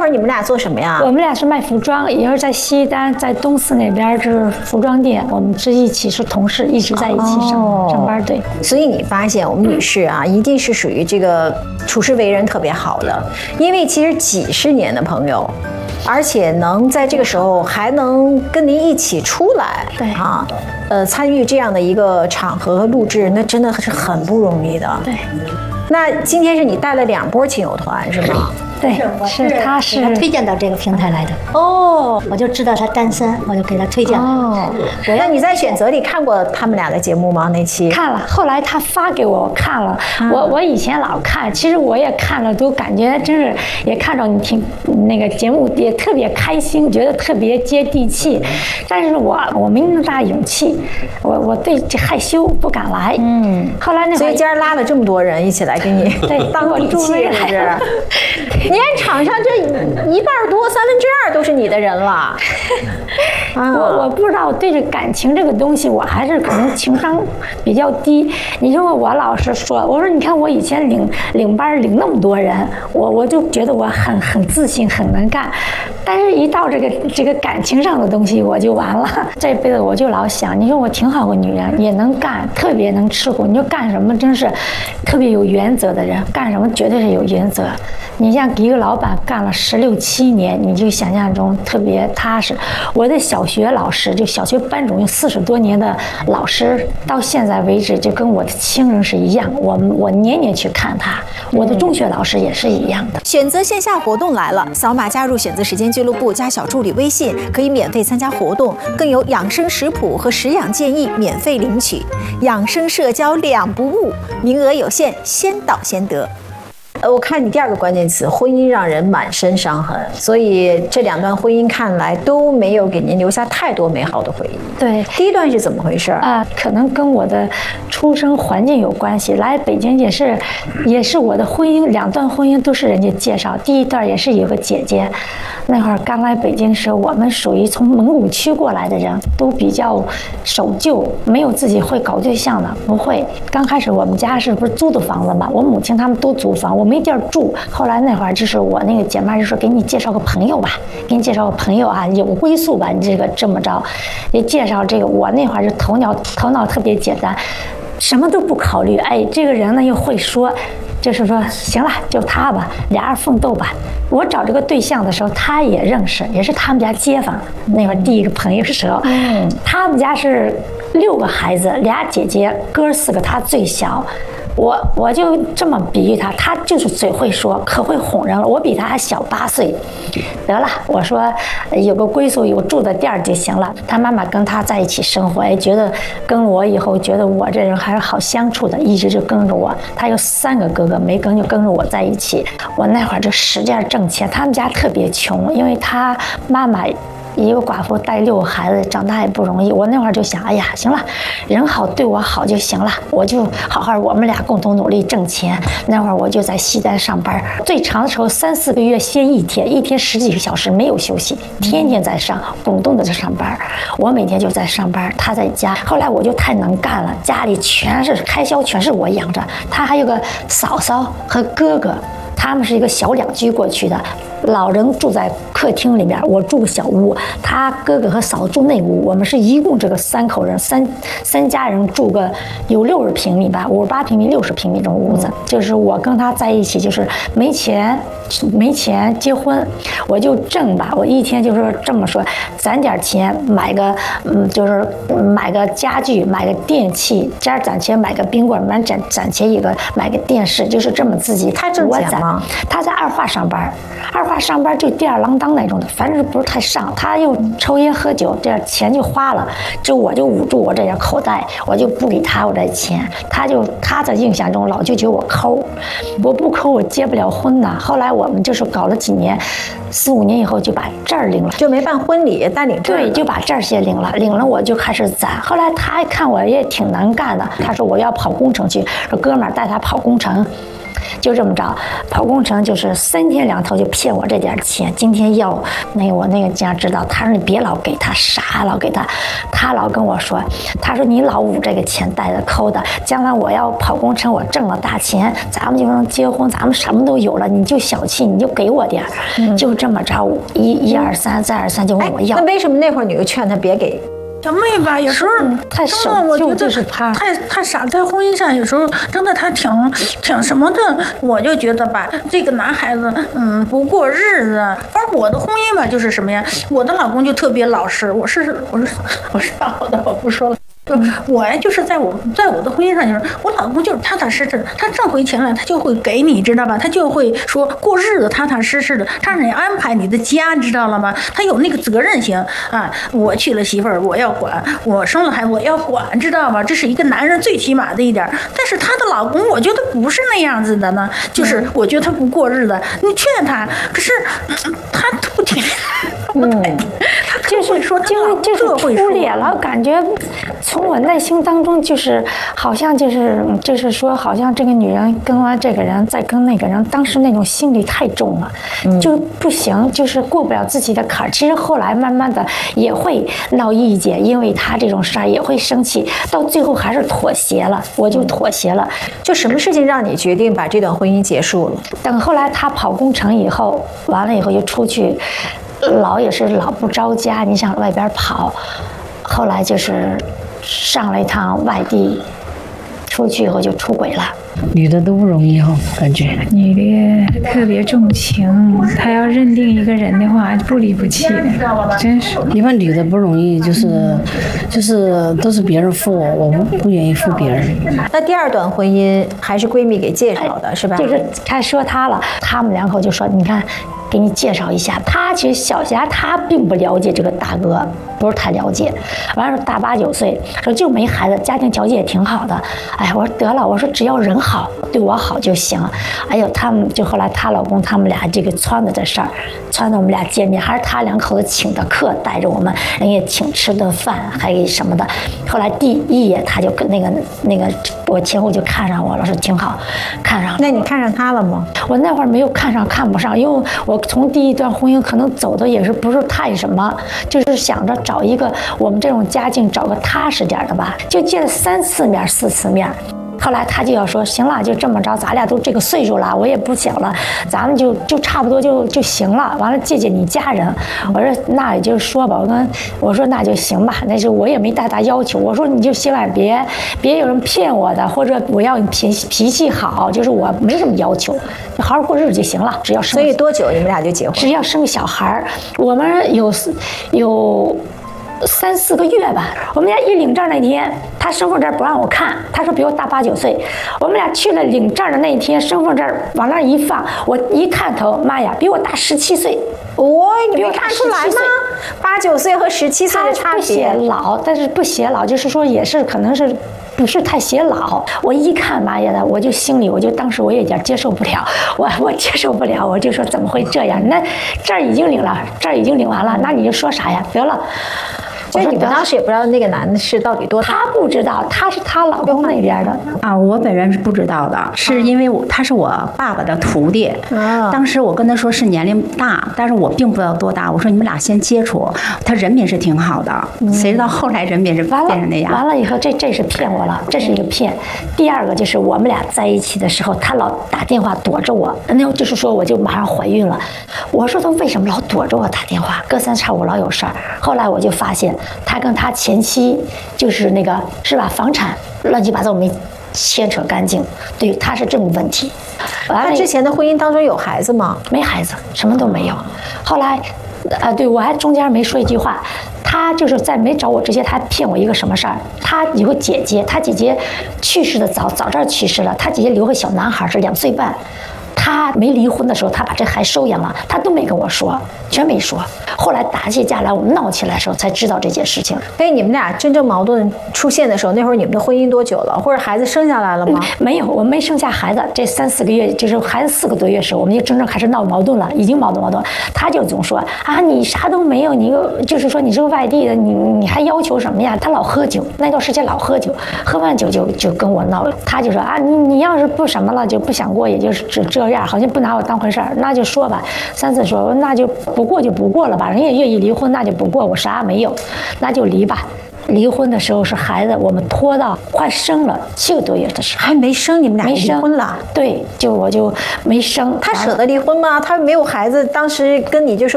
儿你们俩做什么呀？ 我们俩是卖服装，也是在西单，在东四那边就是服装店，我们是一起是同事，一直在一起上班。对， 所以你发现我们女士啊，一定是属于这个处事为人特别好的，因为其实几十年的朋友。而且能在这个时候还能跟您一起出来， 对啊，参与这样的一个场合和录制，那真的是很不容易的。 对， 那今天是你带了2波亲友团是吗？ 对，是他推荐到这个平台来的。 哦， 我就知道他单身，我就给他推荐。 哦，那你在选择里看过他们俩的节目吗？那期看了，后来他发给我看了。我以前老看，其实我也看了，都感觉真是也看着你听那个节目也特别开心，觉得特别接地气。但是我没那么大勇气，我对这害羞不敢来。后来那会儿， 所以今儿拉了这么多人一起来给你当地气，是不是？你看场上这1半多2/3都是你的人了。 我不知道对这感情这个东西，我还是可能情商比较低。你说我老是说，我说你看我以前领班领那么多人，我就觉得我很自信，很能干。但是一到这个感情上的东西，我就完了。这辈子我就老想，你说我挺好个女人，也能干，特别能吃苦。你说干什么真是特别有原则的人，干什么绝对是有原则。你像给一个老板干了16、17年，你就想象中特别踏实。我的小学老师，就小学班主任40多年的老师，到现在为止就跟我的亲人是一样。我年年去看他，我的中学老师也是一样的。 选择线下活动来了，扫码加入选择时间俱乐部加小助理微信，可以免费参加活动，更有养生食谱和食养建议免费领取，养生社交2不误，名额有限，先到先得。我看你第2个关键词，婚姻让人满身伤痕，所以这2段婚姻看来都没有给您留下太多美好的回忆。 对， 第1段是怎么回事啊？可能跟我的出生环境有关系。来北京也是我的婚姻，2段婚姻都是人家介绍。第1段也是有个姐姐，那会儿刚来北京时，我们属于从蒙古区过来的人，都比较守旧，没有自己会搞对象的，不会。刚开始我们家不是租的房子嘛，我母亲他们都租房，我没地儿住。后来那会儿就是我那个姐妹就说，给你介绍个朋友吧，给你介绍个朋友啊，有个归宿吧，你这么着，也介绍这个。我那会儿就头脑特别简单，什么都不考虑。哎，这个人呢又会说，就是说行了，就他吧，俩人奋斗吧。我找这个对象的时候，他也认识，也是他们家街坊。那会儿第1个朋友的时候，他们家是6个孩子，2姐姐，哥4个，他最小。我就这么比喻他，他就是嘴会说，可会哄人了。我比他还小8岁，得了，我说有个归宿，有住的地儿就行了。他妈妈跟他在一起生活，觉得跟我以后觉得我这人还是好相处的，一直就跟着我。他有3个哥哥，没跟就跟着我在一起。我那会儿就使劲挣钱，他们家特别穷，因为他妈妈一个寡妇带6个孩子，长大也不容易。我那会儿就想，哎呀，行了，人好对我好就行了，我就好好，我们俩共同努力挣钱。那会儿我就在西单上班，最长的时候3、4个月歇一天10几个小时没有休息，天天在上，滚动的在上班。我每天就在上班，他在家。后来我就太能干了，家里全是开销，全是我养着。他还有个嫂嫂和哥哥。他们是一个小2居过去的，老人住在客厅里面，我住个小屋，他哥哥和嫂子住那屋，我们是一共这个3口人，三家人住个有60平米吧，58平米、60平米这种屋子。就是我跟他在一起，就是没钱结婚，我就挣吧，我一天就是这么说，攒点钱买个就是买个家具，买个电器，这样攒钱买个冰棍，攒钱买个电视，就是这么自己。 他挣钱吗？ 他在二化上班就吊儿郎当那种的，反正不是太上。他又抽烟喝酒，这样钱就花了，我就捂住我这点口袋，我就不给他我这钱。他在印象中老就觉得我抠，我不抠我结不了婚呐。后来我们就是搞了几年，4、5年以后就把证儿领了， 就没办婚礼，但领证。 对，就把证儿先领了我就开始攒。后来他还看我也挺能干的，他说我要跑工程去，说哥们儿带他跑工程。 就这么着，跑工程就是3天2头就骗我这点钱，今天要我那个家知道，他说你别老给他啥，老给他，他老跟我说，他说你老捂这个钱带着抠的，将来我要跑工程，我挣了大钱，咱们就能结婚，咱们什么都有了，你就小气，你就给我点就这么着，1、2、3再2、3就问我要。 那为什么那会儿你又劝他别给？ 小妹吧，有时候太守我觉得就是怕太傻，在婚姻上有时候真的他挺什么的，我就觉得吧，这个男孩子不过日子。而我的婚姻吧就是什么呀，我的老公就特别老实，我是大好的我不说了。我呀，就是在我的婚姻上，就是我老公就是踏踏实实，他挣回钱来，他就会给你，知道吧？他就会说过日子踏踏实实的，他让你安排你的家，知道了吗？他有那个责任心啊！我娶了媳妇儿，我要管；我生了孩子，我要管，知道吗？这是一个男人最起码的一点。但是她的老公，我觉得不是那样子的呢，就是我觉得他不过日子，你劝他，可是他不听。 就是说，就是出脸了，感觉从我内心当中就是好像就是说，好像这个女人跟完这个人再跟那个人，当时那种心理太重了，就不行，就是过不了自己的坎儿。其实后来慢慢的也会闹意见，因为他这种事儿也会生气，到最后还是妥协了，我就妥协了。 就什么事情让你决定把这段婚姻结束了？ 等后来他跑工程以后，完了以后就出去。也是老不着家，你想外边跑，后来就是上了一趟外地，出去以后就出轨了。 女的都不容易哈，感觉女的特别重情，她要认定一个人的话不离不弃的，真是。 一般女的不容易，就是都是别人付我不愿意付别人。 那第2段婚姻还是闺蜜给介绍的，是吧？ 这个他说他了，他们2口就说，你看。给你介绍一下，他其实小霞他并不了解这个大哥，不是太了解。完了大8、9岁，说就没孩子，家庭条件也挺好的。哎，我说得了，我说只要人好，对我好就行。哎呦，他们就后来她老公他们俩这个撺掇的事儿，撺掇我们俩见面，还是他2口子请的客，带着我们，人也请吃顿饭，还给什么的。后来第1夜他就跟那个我前夫就看上我了，说挺好，看上了。 那你看上他了吗？ 我那会儿没有看上，看不上，因为我从第1段婚姻可能走的也是不是太什么，就是想着找一个我们这种家境找个踏实点的吧，就见了3次面4次面。后来他就要说行了，就这么着，咱俩都这个岁数了，我也不小了，咱们就差不多就行了。完了，借你家人，我说那也就说吧，我说那就行吧，那是我也没太大要求。我说你就千万别有人骗我的，或者我要你脾气好，就是我没什么要求，就好好过日子就行了，只要生。 所以多久你们俩就结婚？ 只要生个小孩，我们有3、4个月吧。我们俩一领证那天，他身份证不让我看，他说比我大8、9岁。我们俩去了领证的那一天，身份证往那一放，我一看头，妈呀，比我大17岁。 你没看出来吗？8、9岁和17岁的差别。 不显老，但是不显老，就是说也是可能是不是太显老。我一看，妈呀的，我就心里当时我也有点接受不了，我接受不了，我就说怎么会这样？那这儿已经领了，这儿已经领完了，那你就说啥呀？得了。 所以你们当时也不知道那个男的是到底多大？ 他不知道，他是他老公那边的啊。我本人是不知道的，是因为他是我爸爸的徒弟。当时我跟他说是年龄大，但是我并不知道多大。我说你们俩先接触，他人品是挺好的。谁知道后来人品是变成那样？ 完了以后，这是骗我了，这是一个骗。第2个就是我们俩在一起的时候，他老打电话躲着我，那就是说我就马上怀孕了。我说他为什么老躲着我打电话？隔3差5老有事儿。后来我就发现。他跟他前妻就是那个是吧，房产乱七八糟没牵扯干净，对，他是这种问题。 他之前的婚姻当中有孩子吗？ 没孩子，什么都没有。后来，对我还中间没说一句话，他就是在没找我之前，他骗我一个什么事儿？他有个姐姐，他姐姐去世的早这儿去世了，他姐姐留个小男孩是2岁半。 他没离婚的时候，他把这孩子收养了，他都没跟我说，全没说。后来打起架来，我们闹起来的时候才知道这件事情。 哎，你们俩真正矛盾出现的时候，那会儿你们的婚姻多久了？或者孩子生下来了吗？ 没有，我没生下孩子，这3、4个月，就是孩子4个多月时候，我们就真正开始闹矛盾了，已经矛盾。他就总说啊，你啥都没有，你就是说你是个外地的，你还要求什么呀？他老喝酒，那段时间老喝酒，喝完酒就跟我闹。他就说啊，你要是不什么了，就不想过，也就是这样，好像不拿我当回事儿，那就说吧。3次说那就不过就不过了吧，人家愿意离婚，那就不过，我啥也没有，那就离吧。离婚的时候是孩子，我们拖到快生了7个多月的时候， 还没生，你们俩离婚了？ 对，我就没生。 他舍得离婚吗？他没有孩子，当时跟你就说